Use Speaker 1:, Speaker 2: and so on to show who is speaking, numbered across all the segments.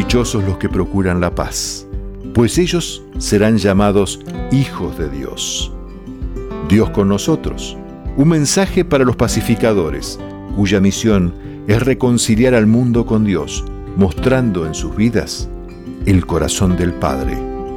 Speaker 1: Dichosos los que procuran la paz, pues ellos serán llamados hijos de Dios. Dios con nosotros, un mensaje para los pacificadores, cuya misión es reconciliar al mundo con Dios, mostrando en sus vidas el corazón del Padre.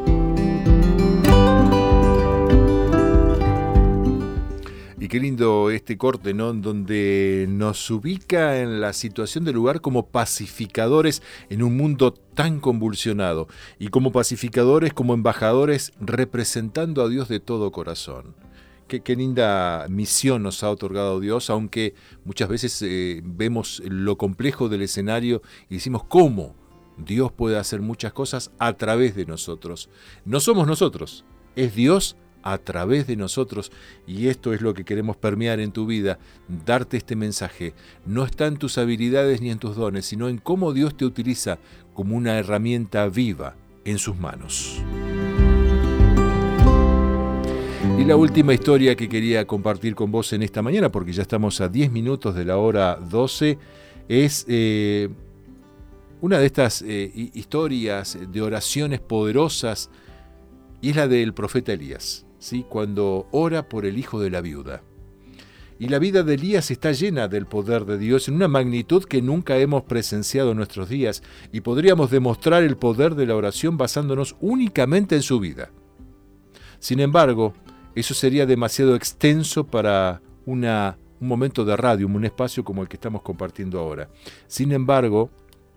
Speaker 1: Y qué lindo este corte, ¿no? Donde nos ubica en la situación del lugar como pacificadores en un mundo tan convulsionado. Y como pacificadores, como embajadores, representando a Dios de todo corazón. Qué linda misión nos ha otorgado Dios, aunque muchas veces vemos lo complejo del escenario y decimos cómo Dios puede hacer muchas cosas a través de nosotros. No somos nosotros, es Dios a través de nosotros, y esto es lo que queremos permear en tu vida, darte este mensaje. No está en tus habilidades ni en tus dones, sino en cómo Dios te utiliza como una herramienta viva en sus manos. Y la última historia que quería compartir con vos en esta mañana, porque ya estamos a 10 minutos de la hora 12, es una de estas historias de oraciones poderosas, y es la del profeta Elías, ¿sí? Cuando ora por el hijo de la viuda. Y la vida de Elías está llena del poder de Dios en una magnitud que nunca hemos presenciado en nuestros días, y podríamos demostrar el poder de la oración basándonos únicamente en su vida. Sin embargo, eso sería demasiado extenso para un momento de radio, un espacio como el que estamos compartiendo ahora. Sin embargo,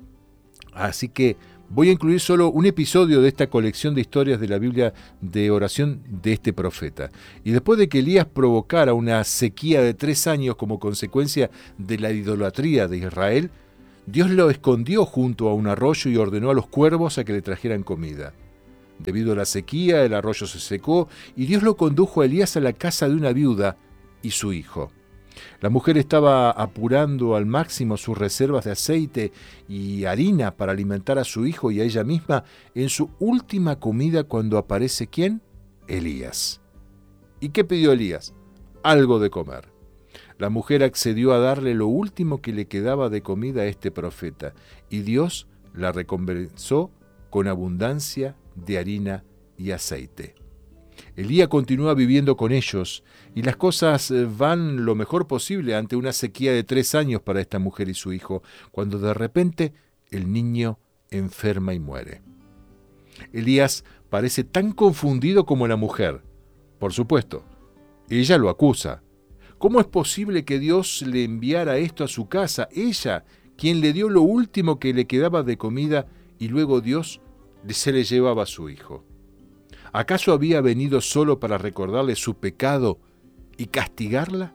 Speaker 1: así que voy a incluir solo un episodio de esta colección de historias de la Biblia de oración de este profeta. Y después de que Elías provocara una sequía de 3 años como consecuencia de la idolatría de Israel, Dios lo escondió junto a un arroyo y ordenó a los cuervos a que le trajeran comida. Debido a la sequía, el arroyo se secó y Dios lo condujo a Elías a la casa de una viuda y su hijo. La mujer estaba apurando al máximo sus reservas de aceite y harina para alimentar a su hijo y a ella misma en su última comida cuando aparece ¿quién? Elías. ¿Y qué pidió Elías? Algo de comer. La mujer accedió a darle lo último que le quedaba de comida a este profeta, y Dios la recompensó con abundancia de harina y aceite. Elías continúa viviendo con ellos y las cosas van lo mejor posible ante una sequía de 3 años para esta mujer y su hijo, cuando de repente el niño enferma y muere. Elías parece tan confundido como la mujer. Por supuesto, ella lo acusa. ¿Cómo es posible que Dios le enviara esto a su casa? Ella, quien le dio lo último que le quedaba de comida, y luego Dios se le llevaba a su hijo. ¿Acaso había venido solo para recordarle su pecado y castigarla?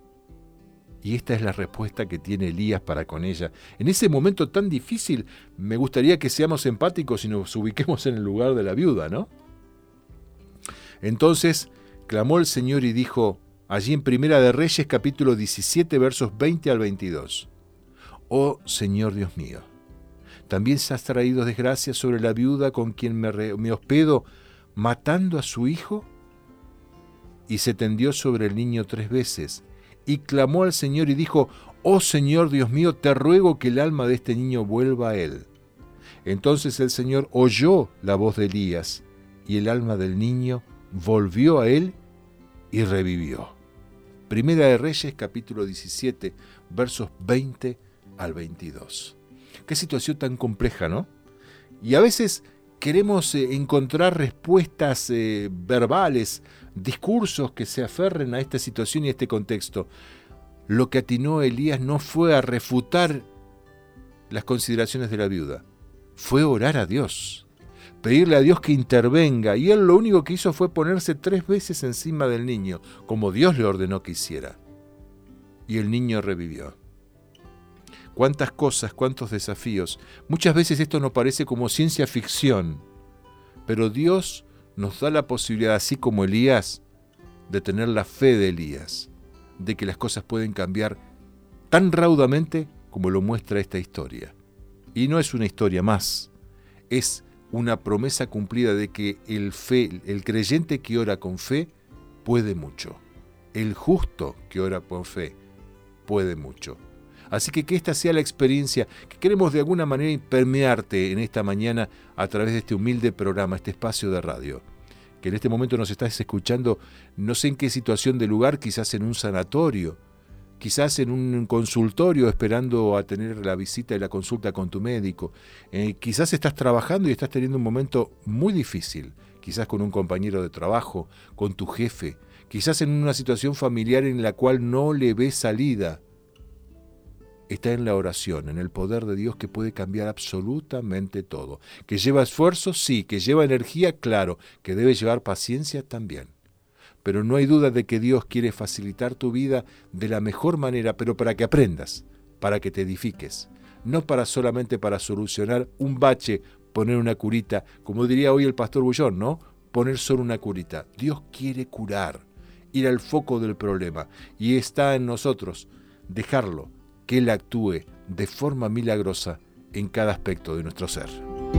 Speaker 1: Y esta es la respuesta que tiene Elías para con ella. En ese momento tan difícil, me gustaría que seamos empáticos y nos ubiquemos en el lugar de la viuda, ¿no? Entonces clamó el Señor y dijo, allí en Primera de Reyes, capítulo 17, versos 20 al 22. Oh Señor Dios mío, ¿también se has traído desgracia sobre la viuda con quien me hospedo, matando a su hijo? Y se tendió sobre el niño 3 veces, y clamó al Señor y dijo, oh Señor Dios mío, te ruego que el alma de este niño vuelva a él. Entonces el Señor oyó la voz de Elías, y el alma del niño volvió a él y revivió. Primera de Reyes, capítulo 17, versos 20 al 22. Qué situación tan compleja, ¿no? Y a veces queremos encontrar respuestas verbales, discursos que se aferren a esta situación y a este contexto. Lo que atinó Elías no fue a refutar las consideraciones de la viuda, fue orar a Dios, pedirle a Dios que intervenga, y él lo único que hizo fue ponerse 3 veces encima del niño, como Dios le ordenó que hiciera. Y el niño revivió. Cuántas cosas, cuántos desafíos. Muchas veces esto nos parece como ciencia ficción, pero Dios nos da la posibilidad, así como Elías, de tener la fe de Elías, de que las cosas pueden cambiar tan raudamente como lo muestra esta historia. Y no es una historia más, es una promesa cumplida de que el creyente que ora con fe puede mucho. El justo que ora por fe puede mucho. Así que esta sea la experiencia que queremos de alguna manera permearte en esta mañana a través de este humilde programa, este espacio de radio. Que en este momento nos estás escuchando, no sé en qué situación de lugar, quizás en un sanatorio, quizás en un consultorio esperando a tener la visita y la consulta con tu médico. Quizás estás trabajando y estás teniendo un momento muy difícil, quizás con un compañero de trabajo, con tu jefe, quizás en una situación familiar en la cual no le ves salida. Está en la oración, en el poder de Dios que puede cambiar absolutamente todo. ¿Que lleva esfuerzo? Sí. ¿Que lleva energía? Claro. ¿Que debe llevar paciencia? También. Pero no hay duda de que Dios quiere facilitar tu vida de la mejor manera, pero para que aprendas, para que te edifiques. No solamente para solucionar un bache, poner una curita, como diría hoy el pastor Bullón, ¿no? Poner solo una curita. Dios quiere curar, ir al foco del problema. Y está en nosotros dejarlo, que Él actúe de forma milagrosa en cada aspecto de nuestro ser.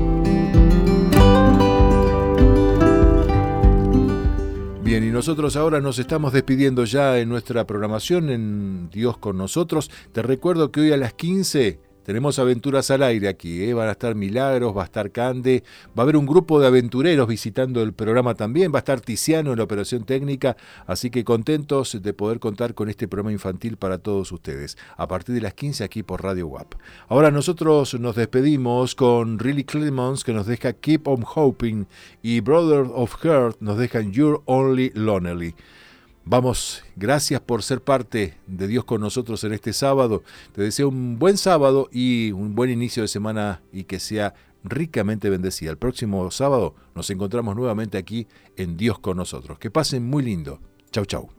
Speaker 1: Bien, y nosotros ahora nos estamos despidiendo ya en nuestra programación en Dios con nosotros. Te recuerdo que hoy a las 15 tenemos aventuras al aire aquí, van a estar Milagros, va a estar Cande, va a haber un grupo de aventureros visitando el programa también, va a estar Tiziano en la operación técnica, así que contentos de poder contar con este programa infantil para todos ustedes, a partir de las 15 aquí por Radio WAP. Ahora nosotros nos despedimos con Riley Clemons, que nos deja Keep on Hoping, y Brother of Heart nos dejan You're Only Lonely. Vamos, gracias por ser parte de Dios con nosotros en este sábado. Te deseo un buen sábado y un buen inicio de semana y que sea ricamente bendecida. El próximo sábado nos encontramos nuevamente aquí en Dios con nosotros. Que pasen muy lindo. Chau, chau.